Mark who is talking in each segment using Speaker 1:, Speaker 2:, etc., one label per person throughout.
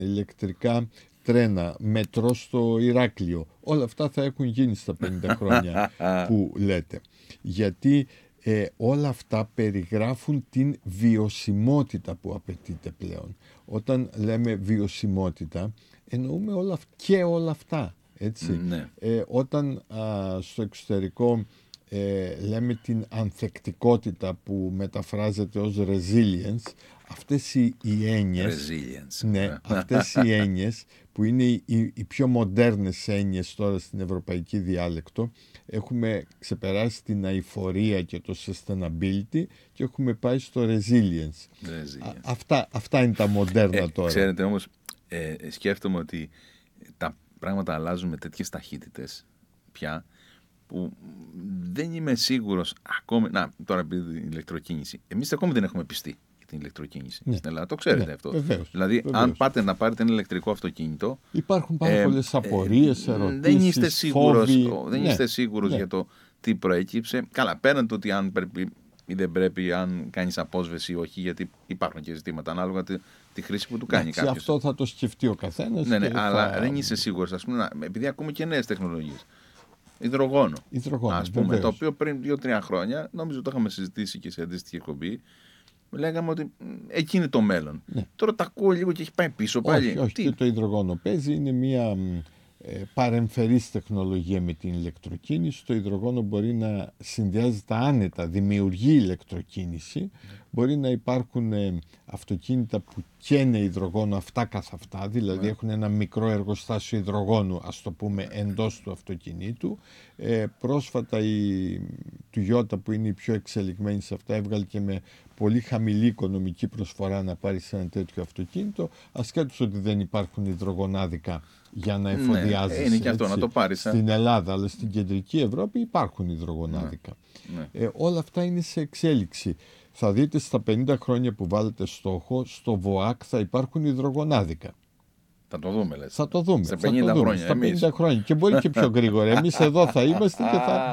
Speaker 1: ηλεκτρικά τρένα, μετρό στο Ηράκλειο. Όλα αυτά θα έχουν γίνει στα 50 χρόνια που λέτε. Γιατί όλα αυτά περιγράφουν την βιωσιμότητα που απαιτείται πλέον. Όταν λέμε βιωσιμότητα, εννοούμε όλα αυτά. Έτσι.
Speaker 2: Ναι.
Speaker 1: Όταν στο εξωτερικό λέμε την ανθεκτικότητα που μεταφράζεται ως resilience, αυτές οι έννοιες, αυτές οι έννοιες που είναι οι πιο μοντέρνες έννοιες τώρα στην ευρωπαϊκή διάλεκτο, έχουμε ξεπεράσει την αειφορία και το sustainability και έχουμε πάει στο resilience. Αυτά είναι τα μοντέρνα τώρα.
Speaker 2: Ξέρετε όμως, σκέφτομαι ότι τα πράγματα αλλάζουν με τέτοιες ταχύτητες πια, που δεν είμαι σίγουρος ακόμη. Τώρα επειδή η ηλεκτροκίνηση, εμείς ακόμη δεν έχουμε πιστεί για την ηλεκτροκίνηση στην Ελλάδα. Το ξέρετε αυτό.
Speaker 1: Βεβαίως,
Speaker 2: δηλαδή,
Speaker 1: βεβαίως.
Speaker 2: Αν πάτε να πάρετε ένα ηλεκτρικό αυτοκίνητο,
Speaker 1: υπάρχουν πάρα πολλές απορίες, ερωτήσεις,
Speaker 2: δεν είστε σίγουρος,
Speaker 1: φόβοι.
Speaker 2: Είστε σίγουρος για το τι προέκυψε. Καλά, πέραν το ότι αν πρέπει ή δεν πρέπει, αν κάνεις απόσβεση ή όχι, γιατί υπάρχουν και ζητήματα ανάλογα τη χρήση που του κάνει κάποιος.
Speaker 1: Αυτό θα το σκεφτεί ο καθένας.
Speaker 2: Αλλά δεν είσαι σίγουρος, ας πούμε, επειδή ακούμε και νέες τεχνολογίες. Υδρογόνο, ας πούμε,
Speaker 1: βεβαίως.
Speaker 2: το οποίο πριν 2-3 χρόνια, νομίζω το είχαμε συζητήσει και σε αντίστοιχη εκπομπή, λέγαμε ότι εκεί είναι το μέλλον.
Speaker 1: Ναι.
Speaker 2: Τώρα τα ακούω λίγο και έχει πάει πίσω πάλι.
Speaker 1: Όχι, και το υδρογόνο παίζει, είναι μια παρεμφερής τεχνολογία με την ηλεκτροκίνηση. Το υδρογόνο μπορεί να συνδυάζεται άνετα, δημιουργεί ηλεκτροκίνηση. Μπορεί να υπάρχουν αυτοκίνητα που καίνε υδρογόνο αυτά καθ' αυτά, δηλαδή έχουν ένα μικρό εργοστάσιο υδρογόνου, ας το πούμε, εντός του αυτοκινήτου. Πρόσφατα η Toyota, που είναι η πιο εξελιγμένη σε αυτά, έβγαλε και με πολύ χαμηλή οικονομική προσφορά να πάρεις ένα τέτοιο αυτοκίνητο, ασχέτως ότι δεν υπάρχουν υδρογονάδικα για να εφοδιάζεις.
Speaker 2: Είναι και αυτό, να το πάρεις.
Speaker 1: Στην Ελλάδα, αλλά στην κεντρική Ευρώπη υπάρχουν υδρογονάδικα. Όλα αυτά είναι σε εξέλιξη. Θα δείτε στα 50 χρόνια που βάλετε στόχο, στο ΒΟΑΚ θα υπάρχουν υδρογονάδικα.
Speaker 2: Θα το δούμε, λες.
Speaker 1: Θα το δούμε.
Speaker 2: Στα 50 χρόνια.
Speaker 1: Στα 50 χρόνια. Και μπορεί και πιο γρήγορα. Εμείς εδώ θα είμαστε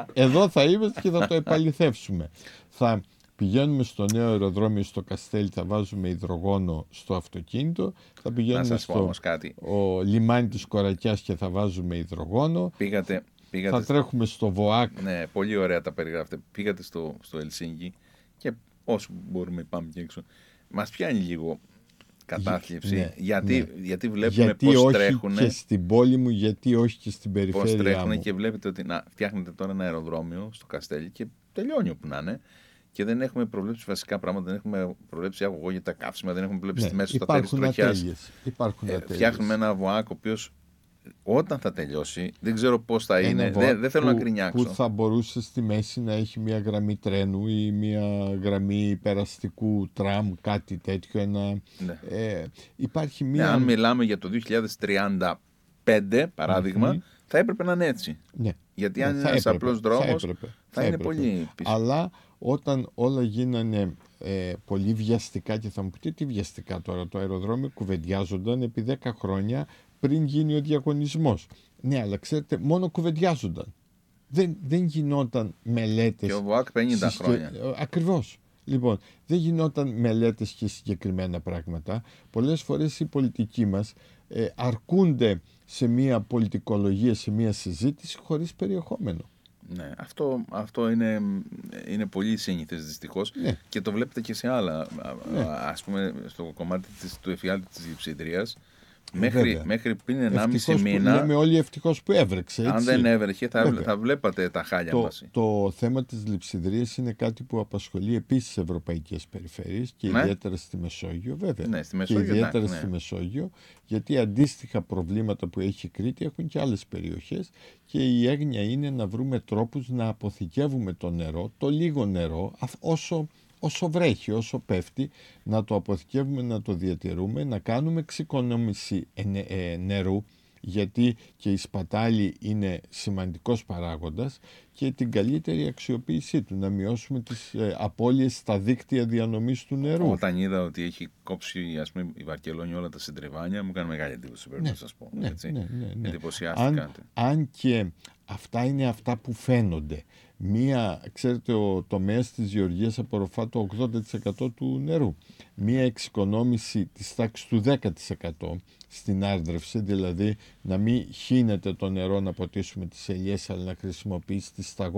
Speaker 1: και θα το επαληθεύσουμε. Θα πηγαίνουμε στο νέο αεροδρόμιο στο Καστέλι, θα βάζουμε υδρογόνο στο αυτοκίνητο. Θα πηγαίνουμε στο λιμάνι της Κορακιάς και θα βάζουμε υδρογόνο.
Speaker 2: Πήγατε
Speaker 1: θα τρέχουμε στο ΒΟΑΚ.
Speaker 2: Ναι, πολύ ωραία τα περιγράφετε. Πήγατε στο Ελσίνκι και όσο μπορούμε πάμε και έξω. Μας πιάνει λίγο κατάθλιψη, γιατί βλέπουμε πώς τρέχουν.
Speaker 1: Και στην πόλη μου, γιατί όχι και στην περιφέρεια μου.
Speaker 2: Πώς τρέχουν και βλέπετε ότι φτιάχνετε τώρα ένα αεροδρόμιο στο Καστέλι και τελειώνει όπου να είναι. Και δεν έχουμε προβλέψει βασικά πράγματα, δεν έχουμε προβλέψει αγωγό για τα καύσιμα, δεν έχουμε προβλέψει τιμές σταθερής τροχιάς. Φτιάχνουμε ένα ΒΟΑΚ, ο οποίος όταν θα τελειώσει, δεν ξέρω πώς θα είναι, δεν θέλω να γκρινιάξω.
Speaker 1: Που θα μπορούσε στη μέση να έχει μια γραμμή τρένου ή μια γραμμή περαστικού τραμ, κάτι τέτοιο. Υπάρχει μια...
Speaker 2: αν μιλάμε για το 2035, παράδειγμα, θα έπρεπε να είναι έτσι.
Speaker 1: Ναι.
Speaker 2: Γιατί αν είναι ένας απλός δρόμος, θα είναι πολύ πίσω.
Speaker 1: Αλλά όταν όλα γίνανε πολύ βιαστικά, και θα μου πείτε τι βιαστικά τώρα, το αεροδρόμιο κουβεντιάζονταν επί 10 χρόνια πριν γίνει ο διαγωνισμός. Ναι, αλλά ξέρετε, μόνο κουβεντιάζονταν. Δεν γινόταν μελέτες.
Speaker 2: Και ο ΒΟΑΚ 50 χρόνια.
Speaker 1: Ακριβώς. Λοιπόν, δεν γινόταν μελέτες και συγκεκριμένα πράγματα. Πολλές φορές οι πολιτικοί μας αρκούνται σε μια πολιτικολογία, σε μια συζήτηση χωρίς περιεχόμενο.
Speaker 2: Ναι, αυτό είναι πολύ σύνηθες δυστυχώς, και το βλέπετε και σε άλλα, ας πούμε στο κομμάτι του εφιάλτη της λειψιδρίας. Μέχρι πριν 1,5 μήνα.
Speaker 1: Λέμε όλοι ευτυχώς που έβρεξε. Έτσι.
Speaker 2: Αν δεν έβρεχε, θα βλέπατε τα χάλια μας.
Speaker 1: Το θέμα της λειψιδρίας είναι κάτι που απασχολεί επίσης ευρωπαϊκές περιφέρειες και ιδιαίτερα στη Μεσόγειο, βέβαια.
Speaker 2: Ναι, στη Μεσόγειο,
Speaker 1: και ιδιαίτερα στη Μεσόγειο, γιατί αντίστοιχα προβλήματα που έχει η Κρήτη έχουν και άλλες περιοχές, και η έγνοια είναι να βρούμε τρόπους να αποθηκεύουμε το νερό, το λίγο νερό, όσο βρέχει, όσο πέφτει, να το αποθηκεύουμε, να το διατηρούμε, να κάνουμε εξοικονόμηση νερού, γιατί και η σπατάλη είναι σημαντικός παράγοντας, και την καλύτερη αξιοποίησή του, να μειώσουμε τις απώλειες στα δίκτυα διανομής του νερού.
Speaker 2: Όταν είδα ότι έχει κόψει, ας πούμε, η Βαρκελόνη όλα τα συντριβάνια, μου έκανε μεγάλη εντύπωση, πρέπει να σας πω.
Speaker 1: Ναι.
Speaker 2: Εντυπωσιάστηκα.
Speaker 1: Αν και αυτά είναι αυτά που φαίνονται. Ξέρετε, ο τομέας της γεωργίας απορροφά το 80% του νερού. Μία εξοικονόμηση της τάξης του 10% στην άρδρευση, δηλαδή να μην χύνεται το νερό να ποτίσουμε τις ελιές, αλλά να χρησιμοποιήσει τη σταγόνα